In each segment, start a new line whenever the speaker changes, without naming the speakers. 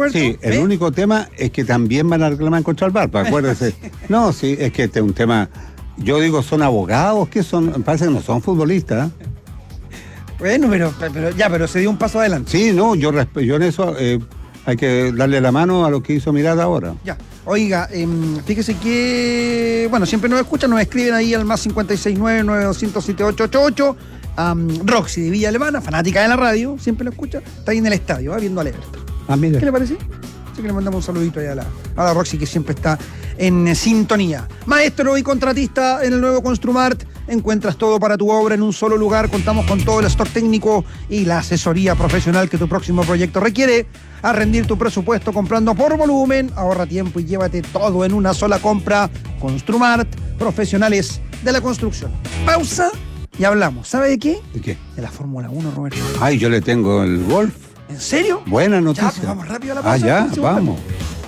Roberto?
Sí, el único tema es que también van a reclamar contra el VAR, acuérdese. No, sí, es que este es un tema. Yo digo, ¿son abogados? ¿Qué son? Parece que no son futbolistas.
Bueno, pero se dio un paso adelante.
Sí, no, yo en eso hay que darle la mano a lo que hizo Mirada ahora.
Ya. Oiga, fíjese que, bueno, siempre nos escuchan, nos escriben ahí al más 569-9200-7888. Roxy de Villa Alemana, fanática de la radio, siempre lo escucha, está ahí en el estadio, viendo al Everton.
Mira.
¿Qué le parece? Así que le mandamos un saludito ahí a la Roxy, que siempre está en sintonía. Maestro y contratista en el nuevo Construmart, encuentras todo para tu obra en un solo lugar. Contamos con todo el stock técnico y la asesoría profesional que tu próximo proyecto requiere. A rendir tu presupuesto comprando por volumen, ahorra tiempo y llévate todo en una sola compra. Construmart, profesionales de la construcción. Pausa y hablamos. ¿Sabe de qué?
¿De qué?
De la Fórmula 1, Roberto.
Ay, yo le tengo el golf.
¿En serio?
Buena noticia.
Ya, pues vamos rápido a la pausa.
Ya, vamos.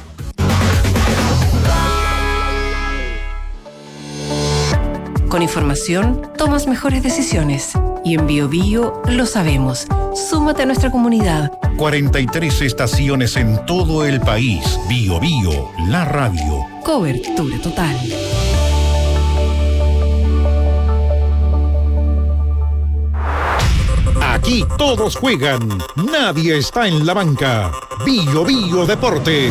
Con información tomas mejores decisiones. Y en BioBio lo sabemos. Súmate a nuestra comunidad.
43 estaciones en todo el país. BioBio, la radio.
Cobertura total.
Aquí todos juegan. Nadie está en la banca. BioBio Deportes.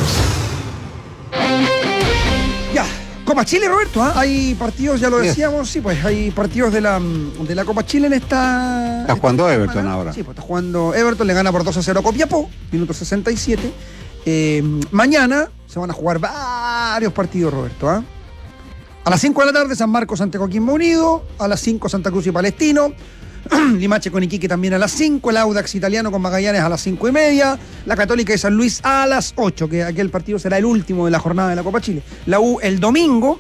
Ya. Copa Chile, Roberto, ¿eh? Hay partidos, ya lo decíamos, sí, pues hay partidos de la Copa Chile en esta...
Está jugando Everton ahora.
Sí, pues está jugando Everton, le gana por 2-0 a Copiapó, minuto 67. Mañana se van a jugar varios partidos, Roberto, ¿eh? A las 5 de la tarde, San Marcos ante Coquimbo Unido, a las 5 Santa Cruz y Palestino, Limache con Iquique también a las 5, el Audax italiano con Magallanes a las 5:30, la Católica de San Luis a las 8, que aquel partido será el último de la jornada de la Copa Chile. La U el domingo,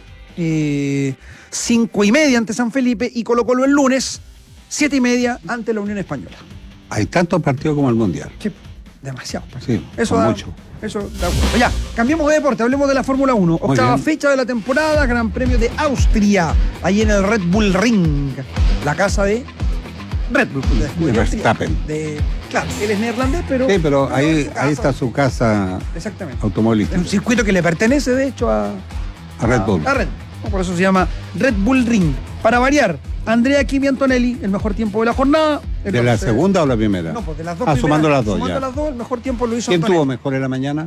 5:30 ante San Felipe, y Colo Colo el lunes, 7:30 ante la Unión Española.
Hay tantos partidos como el Mundial.
Sí, demasiado.
Sí,
eso
son
da
mucho.
Eso, de acuerdo. Ya, cambiemos de deporte, hablemos de la Fórmula 1. Octava fecha de la temporada, Gran Premio de Austria, ahí en el Red Bull Ring, la casa de Red Bull.
De Verstappen.
Claro, él es neerlandés, pero...
Sí, pero ahí está su casa.
Exactamente.
Automovilística.
Es un circuito que le pertenece, de hecho, a
Red Bull.
A Red Bull. Por eso se llama Red Bull Ring. Para variar, Andrea Kimi Antonelli, el mejor tiempo de la jornada.
¿De la segunda o la primera?
No, pues de las dos.
Sumando las dos.
Sumando las dos, el mejor tiempo lo hizo
¿Quién
Antonelli.
tuvo mejor en la mañana?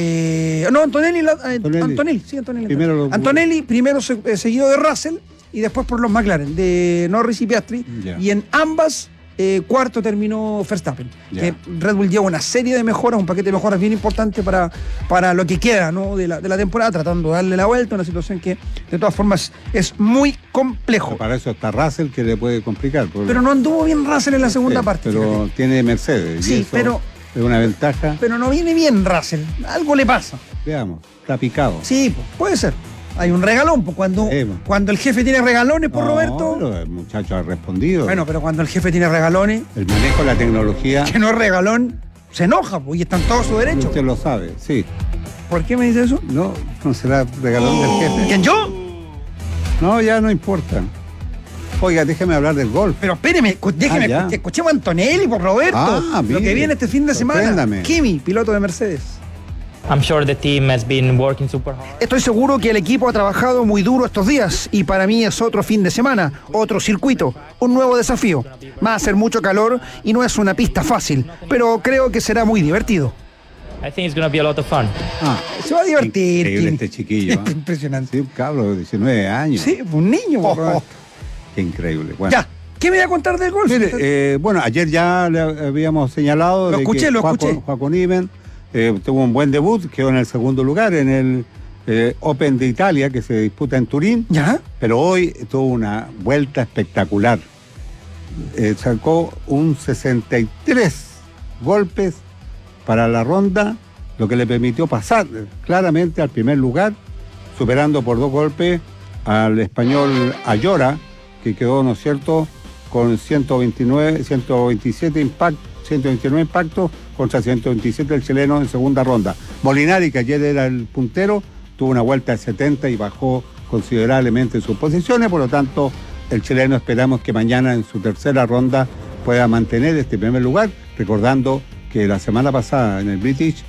No, Antonelli. Antonelli. Primero seguido de Russell y después por los McLaren, de Norris y Piastri.
Ya.
Y en ambas, cuarto terminó Verstappen.
Ya.
Que Red Bull lleva una serie de mejoras, un paquete de mejoras bien importante para lo que queda, ¿no? de la temporada, tratando de darle la vuelta, una situación que de todas formas es muy complejo.
Para eso está Russell, que le puede complicar.
Pero no anduvo bien Russell en la segunda parte.
Pero
fíjate.
tiene Mercedes.
Sí,
y eso
pero...
es una ventaja.
Pero no viene bien Russell, algo le pasa.
Veamos, está picado.
Sí, puede ser. Hay un regalón, pues cuando el jefe tiene regalones, por Roberto.
Pero el muchacho ha respondido.
Bueno, pero cuando el jefe tiene regalones,
El manejo de la tecnología.
que no es regalón, se enoja, pues, y está en todo su derecho.
Usted lo sabe, sí.
¿Por qué me dice eso?
No será regalón del jefe.
¿Quién, yo?
No, ya no importa. Oiga, déjeme hablar del golf.
Pero espéreme, déjeme,
ya.
escuchemos a Antonelli, por Roberto. Lo
mire,
que viene este fin de semana.
sorpréndame.
Kimi, piloto de Mercedes.
I'm sure the team has been working super hard.
Estoy seguro que el equipo ha trabajado muy duro estos días y para mí es otro fin de semana, otro circuito, un nuevo desafío. Va a hacer mucho calor y no es una pista fácil, pero creo que será muy divertido.
I think it's going to be a lot of fun.
Se va a divertir.
Increíble
Kimi.
este chiquillo. ¿eh?
Impresionante.
Sí, un cabro de 19 años.
Sí, un niño. por Roberto.
Qué increíble. Bueno.
Ya, ¿qué me voy a contar del golf?
Mire, bueno, ayer ya le habíamos señalado
Lo
de
escuché.
que Joaquín Niemann tuvo un buen debut, quedó en el segundo lugar en el Open de Italia, que se disputa en Turín.
¿Ya?
Pero hoy tuvo una vuelta espectacular. Sacó un 63 golpes para la ronda, lo que le permitió pasar claramente al primer lugar, superando por 2 golpes al español Ayora, que quedó, ¿no es cierto?, con 129 impactos contra 127 el chileno en segunda ronda. Molinari, que ayer era el puntero, tuvo una vuelta de 70 y bajó considerablemente sus posiciones, por lo tanto el chileno esperamos que mañana en su tercera ronda pueda mantener este primer lugar, recordando que la semana pasada en el British